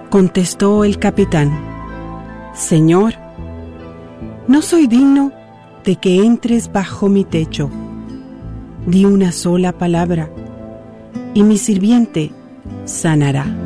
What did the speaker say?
Contestó el capitán: Señor, no soy digno de que entres bajo mi techo. Di una sola palabra y mi sirviente sanará.